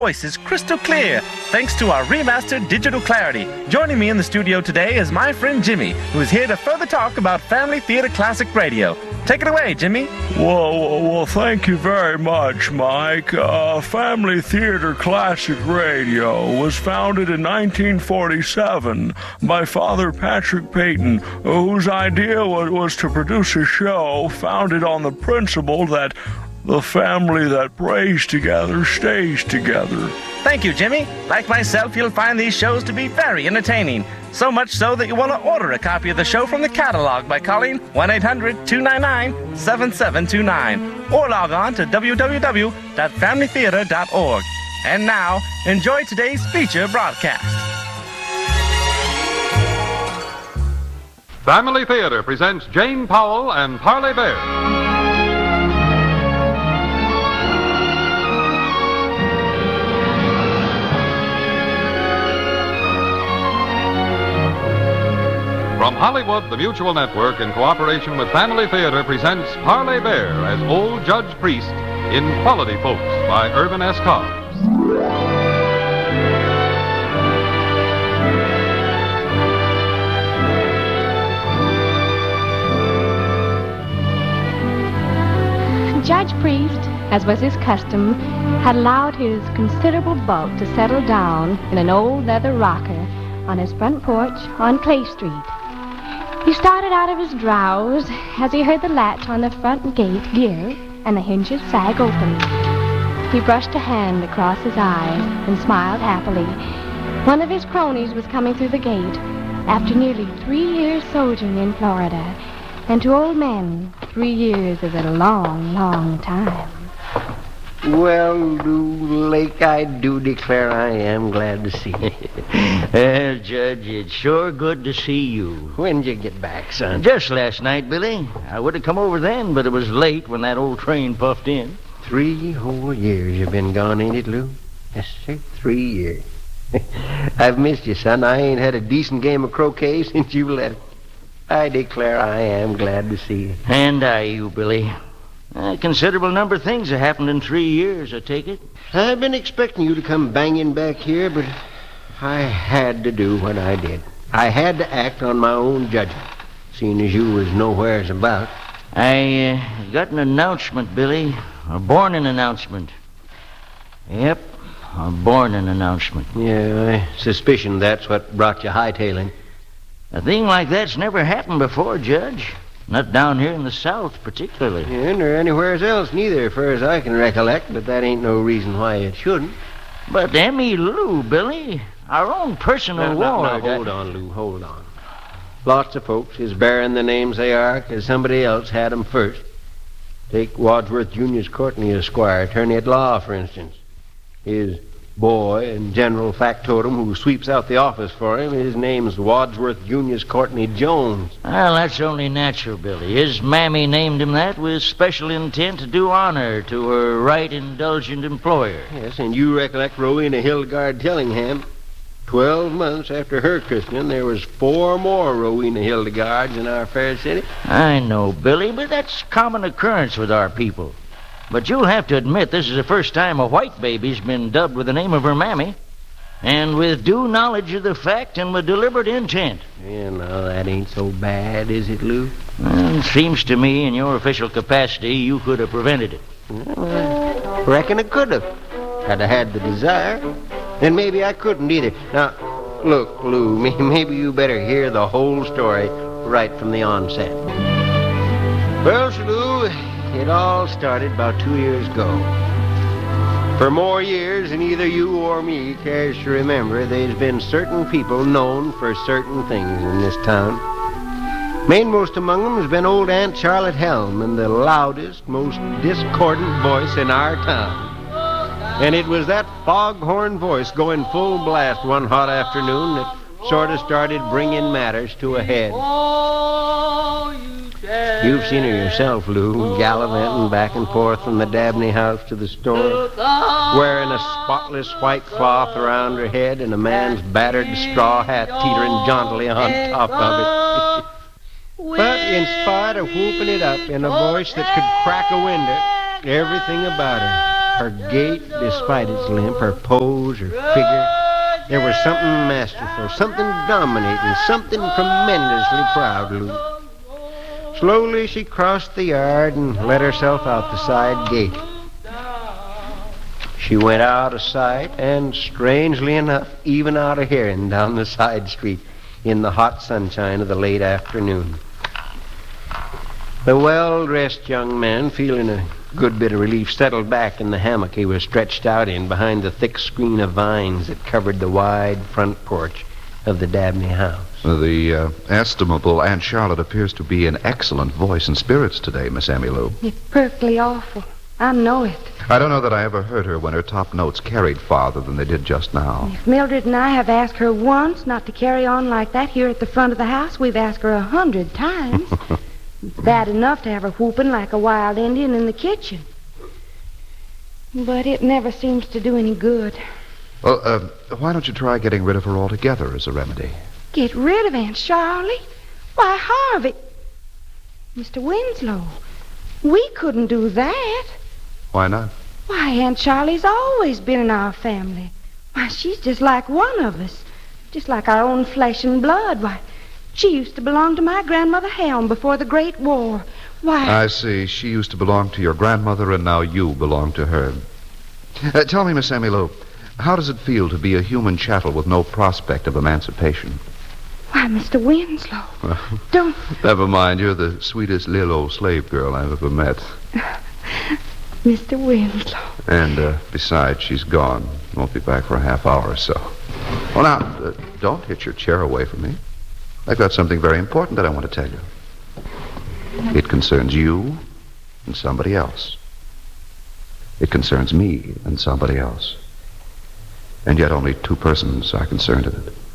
voice is crystal clear thanks to our remastered digital clarity. Joining me in the studio today is my friend Jimmy, who is here to further talk about Family Theater Classic Radio. Take it away, Jimmy. Well, thank you very much, Mike. Family Theater Classic Radio was founded in 1947 by Father Patrick Peyton, whose idea was to produce a show founded on the principle that the family that prays together stays together. Thank you, Jimmy. Like myself, you'll find these shows to be very entertaining. So much so that you want to order a copy of the show from the catalog by calling 1-800-299-7729 or log on to www.familytheater.org. And now, enjoy today's feature broadcast. Family Theater presents Jane Powell and Parley Bear. From Hollywood, the Mutual Network, in cooperation with Family Theater, presents Parley Bear as Old Judge Priest in Quality Folks by Irvin S. Cobbs. Judge Priest, as was his custom, had allowed his considerable bulk to settle down in an old leather rocker on his front porch on Clay Street. He started out of his drowse as he heard the latch on the front gate give and the hinges sag open. He brushed a hand across his eyes and smiled happily. One of his cronies was coming through the gate after nearly 3 years sojourning in Florida. And to old men, 3 years is a long, long time. Well, Lou Lake, I do declare I am glad to see you. Well, Judge, it's sure good to see you. When'd you get back, son? Just last night, Billy. I would have come over then, but it was late when that old train puffed in. 3 whole years you've been gone, ain't it, Lou? Yes, sir, 3 years. I've missed you, son. I ain't had a decent game of croquet since you left. I declare I am glad to see you. And you, Billy. A considerable number of things have happened in 3 years, I take it. I've been expecting you to come banging back here, but I had to do what I did. I had to act on my own judgment, seeing as you was nowheres about. I got an announcement, Billy. A Bornin announcement. Yep, a Bornin announcement. Yeah, I suspicion that's what brought you hightailing. A thing like that's never happened before, Judge. Not down here in the South, particularly. Yeah, nor anywhere else neither, as far as I can recollect, but that ain't no reason why it shouldn't. But Emmy Lou, Billy, our own personal ward. Hold on, Lou, hold on. Lots of folks is bearing the names they are because somebody else had 'em first. Take Wadsworth Junius Courtney, Esquire, attorney at law, for instance. His boy and general factotum who sweeps out the office for him, his name's Wadsworth Junius Courtney Jones. Well, that's only natural, Billy. His mammy named him that with special intent to do honor to her right indulgent employer. Yes, and you recollect Rowena Hildegard Tillingham. 12 months after her christening, there was 4 more Rowena Hildegards in our fair city. I know, Billy, but that's common occurrence with our people. But you'll have to admit this is the first time a white baby's been dubbed with the name of her mammy, and with due knowledge of the fact and with deliberate intent. Yeah, no, that ain't so bad, is it, Lou? Well, it seems to me, in your official capacity, you could have prevented it. Well, I reckon I could have, had I had the desire. And maybe I couldn't either. Now, look, Lou, maybe you better hear the whole story right from the onset. Well, Lou, it all started about 2 years ago. For more years than either you or me cares to remember, there's been certain people known for certain things in this town. Mainmost among them has been old Aunt Charlotte Helm, and the loudest, most discordant voice in our town. And it was that foghorn voice going full blast one hot afternoon that sort of started bringing matters to a head. You've seen her yourself, Lou, gallivanting back and forth from the Dabney house to the store, wearing a spotless white cloth around her head and a man's battered straw hat teetering jauntily on top of it. But in spite of whooping it up in a voice that could crack a window, everything about her, Her gait, despite its limp, her pose, her figure, there was something masterful, something dominating, something tremendously proud, Lou. Slowly she crossed the yard and let herself out the side gate. She went out of sight and, strangely enough, even out of hearing down the side street in the hot sunshine of the late afternoon. The well-dressed young man, feeling a good bit of relief, settled back in the hammock he was stretched out in behind the thick screen of vines that covered the wide front porch of the Dabney house. The estimable Aunt Charlotte appears to be in excellent voice and spirits today, Miss Emmylou. It's perfectly awful. I know it. I don't know that I ever heard her when her top notes carried farther than they did just now. If Mildred and I have asked her once not to carry on like that here at the front of the house, we've asked her 100 times. It's bad enough to have her whooping like a wild Indian in the kitchen. But it never seems to do any good. Well, why don't you try getting rid of her altogether as a remedy? Get rid of Aunt Charlie? Why, Harvey... Mr. Winslow, we couldn't do that. Why not? Why, Aunt Charlie's always been in our family. Why, she's just like one of us. Just like our own flesh and blood. Why, she used to belong to my grandmother Helm before the Great War. Why... I see. She used to belong to your grandmother, and now you belong to her. Tell me, Miss Emmylou, how does it feel to be a human chattel with no prospect of emancipation? Why, Mr. Winslow, don't... Never mind. You're the sweetest little old slave girl I've ever met. Mr. Winslow. And besides, she's gone. Won't be back for a half hour or so. Well, now, don't hit your chair away from me. I've got something very important that I want to tell you. It concerns you and somebody else. It concerns me and somebody else. And yet only two persons are concerned in it.